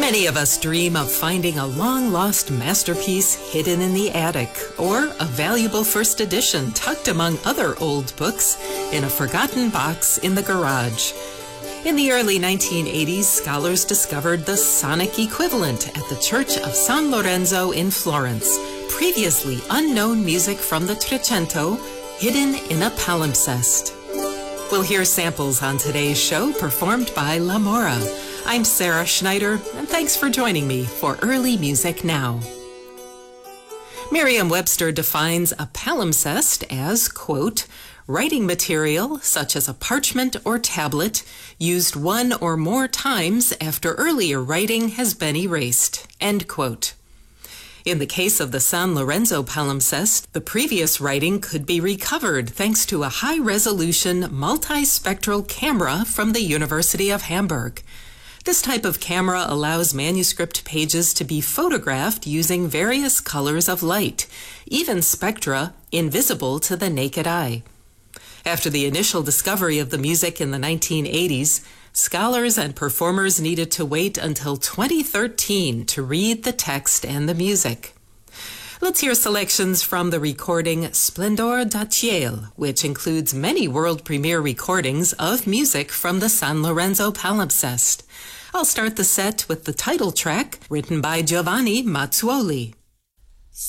Many of us dream of finding a long-lost masterpiece hidden in the attic, or a valuable first edition tucked among other old books in a forgotten box in the garage. In the early 1980s, scholars discovered the sonic equivalent at the Church of San Lorenzo in Florence, previously unknown music from the Trecento, hidden in a palimpsest. We'll hear samples on today's show performed by La Mora. I'm Sarah Schneider, and thanks for joining me for Early Music Now. Merriam-Webster defines a palimpsest as, quote, writing material, such as a parchment or tablet, used one or more times after earlier writing has been erased, end quote. In the case of the San Lorenzo palimpsest, the previous writing could be recovered thanks to a high-resolution multispectral camera from the University of Hamburg. This type of camera allows manuscript pages to be photographed using various colors of light, even spectra invisible to the naked eye. After the initial discovery of the music in the 1980s, scholars and performers needed to wait until 2013 to read the text and the music. Let's hear selections from the recording Splendor da Ciel, which includes many world premiere recordings of music from the San Lorenzo palimpsest. I'll start the set with the title track, written by Giovanni Mazzuoli.